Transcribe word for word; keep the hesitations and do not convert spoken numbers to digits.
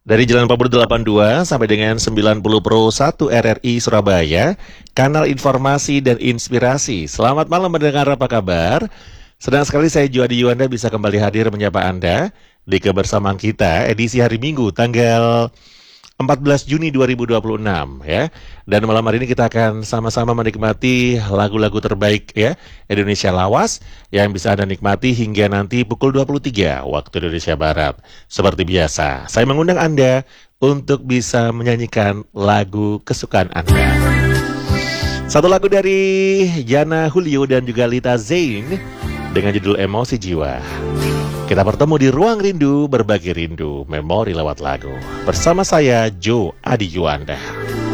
Dari Jalan Pabur delapan puluh dua sampai dengan sembilan puluh Pro satu R R I Surabaya, kanal informasi dan inspirasi. Selamat malam mendengar, apa kabar? Senang sekali saya Juadi Yuanda bisa kembali hadir menyapa Anda di kebersamaan kita edisi hari Minggu tanggal empat belas Juni dua ribu dua puluh enam ya. Dan malam hari ini kita akan sama-sama menikmati lagu-lagu terbaik ya Indonesia Lawas yang bisa Anda nikmati hingga nanti pukul dua puluh tiga waktu Indonesia Barat. Seperti biasa, saya mengundang Anda untuk bisa menyanyikan lagu kesukaan Anda. Satu lagu dari Yana Julio dan juga Lita Zain dengan judul Emosi Jiwa. Kita bertemu di Ruang Rindu, berbagi rindu, memori lewat lagu. Bersama saya, Jo Adi Juanda.